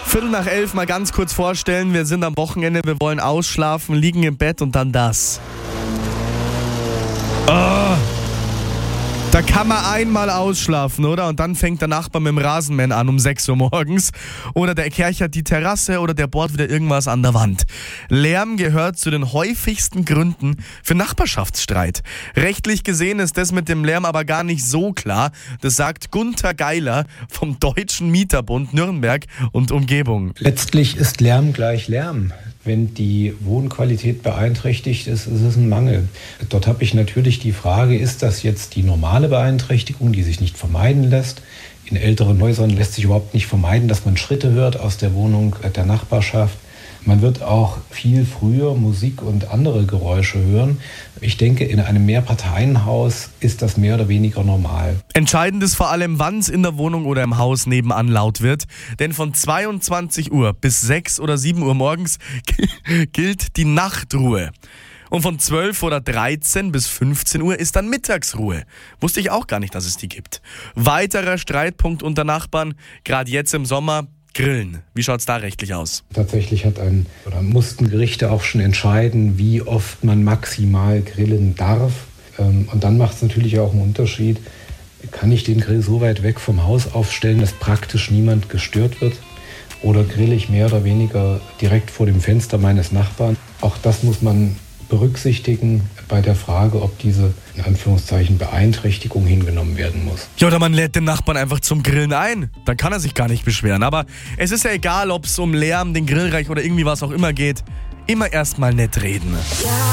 10:15, mal ganz kurz vorstellen, wir sind am Wochenende, wir wollen ausschlafen, liegen im Bett und dann das. Da kann man einmal ausschlafen, oder? Und dann fängt der Nachbar mit dem Rasenmähen an um 6 Uhr morgens. Oder der kerchert die Terrasse oder der bohrt wieder irgendwas an der Wand. Lärm gehört zu den häufigsten Gründen für Nachbarschaftsstreit. Rechtlich gesehen ist das mit dem Lärm aber gar nicht so klar. Das sagt Gunther Geiler vom Deutschen Mieterbund Nürnberg und Umgebung. Letztlich ist Lärm gleich Lärm. Wenn die Wohnqualität beeinträchtigt ist, ist es ein Mangel. Dort habe ich natürlich die Frage, ist das jetzt die normale Beeinträchtigung, die sich nicht vermeiden lässt? In älteren Häusern lässt sich überhaupt nicht vermeiden, dass man Schritte hört aus der Wohnung der Nachbarschaft. Man wird auch viel früher Musik und andere Geräusche hören. Ich denke, in einem Mehrparteienhaus ist das mehr oder weniger normal. Entscheidend ist vor allem, wann es in der Wohnung oder im Haus nebenan laut wird. Denn von 22 Uhr bis 6 oder 7 Uhr morgens gilt die Nachtruhe. Und von 12 oder 13 bis 15 Uhr ist dann Mittagsruhe. Wusste ich auch gar nicht, dass es die gibt. Weiterer Streitpunkt unter Nachbarn, gerade jetzt im Sommer, Grillen. Wie schaut es da rechtlich aus? Tatsächlich mussten Gerichte auch schon entscheiden, wie oft man maximal grillen darf. Und dann macht es natürlich auch einen Unterschied, kann ich den Grill so weit weg vom Haus aufstellen, dass praktisch niemand gestört wird? Oder grille ich mehr oder weniger direkt vor dem Fenster meines Nachbarn? Auch das muss man berücksichtigen bei der Frage, ob diese, in Anführungszeichen, Beeinträchtigung hingenommen werden muss. Ja, oder man lädt den Nachbarn einfach zum Grillen ein. Dann kann er sich gar nicht beschweren. Aber es ist ja egal, ob es um Lärm, den Grillreich oder irgendwie was auch immer geht. Immer erstmal nett reden.